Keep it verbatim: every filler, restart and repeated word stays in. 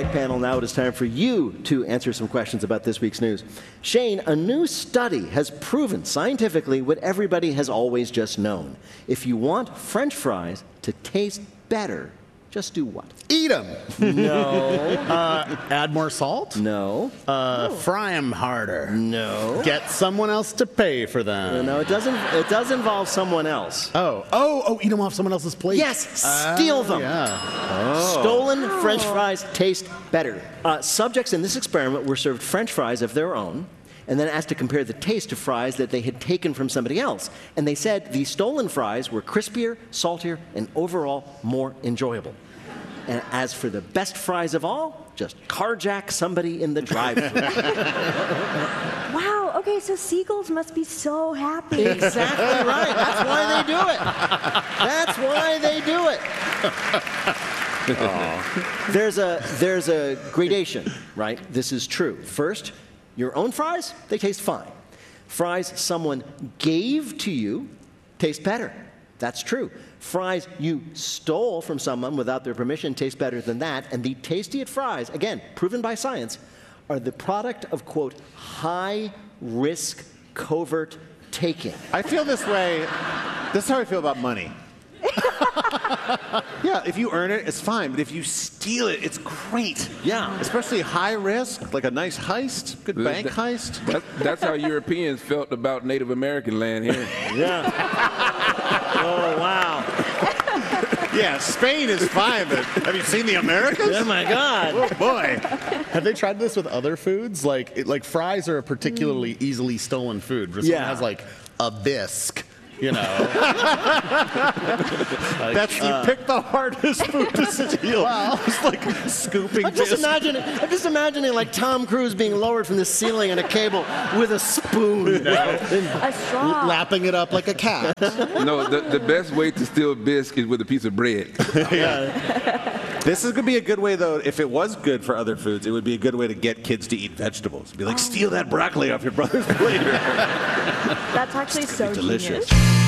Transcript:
panel, now it is time for you to answer some questions about this week's news. Shane, a new study has proven scientifically what everybody has always just known. If you want French fries to taste better, just do what? Eat them. No. uh, add more salt? No. Uh, oh. Fry them harder? No. Get someone else to pay for them? No, it doesn't. It does involve someone else. Oh. Oh, oh, eat them off someone else's plate? Yes, steal uh, them. Yeah. Oh. Stolen French fries taste better. Uh, subjects in this experiment were served French fries of their own, and then asked to compare the taste to fries that they had taken from somebody else. And they said the stolen fries were crispier, saltier, and overall more enjoyable. And as for the best fries of all, just carjack somebody in the drive-thru. Wow, okay, so seagulls must be so happy. Exactly right. That's why they do it. That's why they do it. Oh. There's a, there's a gradation, right? This is true. First, your own fries, they taste fine. Fries someone gave to you taste better. That's true. Fries you stole from someone without their permission taste better than that. And the tastiest fries, again, proven by science, are the product of, quote, high-risk covert taking. I feel this way. This is how I feel about money. Yeah, if you earn it, it's fine. But if you steal it, it's great. Yeah. Especially high risk, like a nice heist, good bank that, heist. That, that's how Europeans felt about Native American land here. Yeah. Oh, wow. Yeah, Spain is fine, but have you seen the Americans? Oh, my God. Oh, boy. Have they tried this with other foods? Like, it, like fries are a particularly mm. easily stolen food. If yeah. someone has, like, a bisque. You know, like, that's you uh, picked the hardest food to steal. Well, it's like scooping. I'm just imagining. I'm just imagining like Tom Cruise being lowered from the ceiling in a cable with a spoon, no. a straw, lapping it up like a cat. No, the, the best way to steal bisque is with a piece of bread. Yeah. This is going to be a good way, though. If it was good for other foods, it would be a good way to get kids to eat vegetables. Be like, oh. steal that broccoli off your brother's plate. That's actually so delicious. Genius.